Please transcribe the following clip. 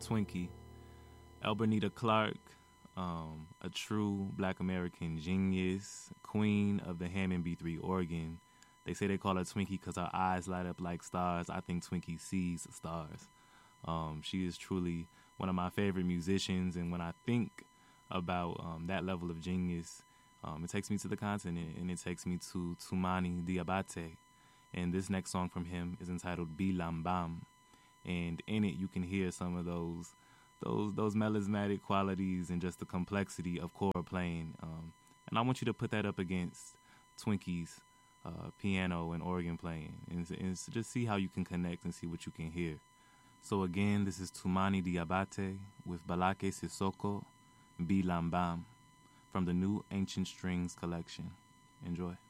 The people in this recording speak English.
Twinkie. Elbernita Clark, a true Black American genius, queen of the Hammond B3 organ. They say they call her Twinkie because her eyes light up like stars. I think Twinkie sees stars. She is truly one of my favorite musicians, and when I think about that level of genius, it takes me to the continent, and it takes me to Toumani Diabaté. And this next song from him is entitled Bilambam, and in it you can hear some of those melismatic qualities and just the complexity of chord playing. And I want you to put that up against Twinkie's piano and organ playing, and just see how you can connect and see what you can hear. So again, this is Toumani Diabaté with Balake Sissoko, Bilambam, from the new Ancient Strings collection. Enjoy.